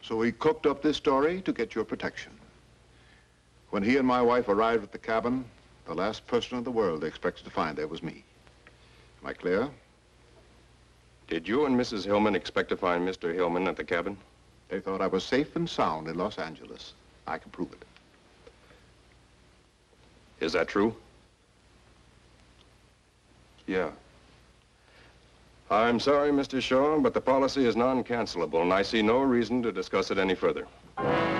So he cooked up this story to get your protection. When he and my wife arrived at the cabin, the last person in the world they expected to find there was me. Am I clear? Did you and Mrs. Hillman expect to find Mr. Hillman at the cabin? They thought I was safe and sound in Los Angeles. I can prove it. Is that true? Yeah. I'm sorry, Mr. Shaw, but the policy is non-cancelable, and I see no reason to discuss it any further.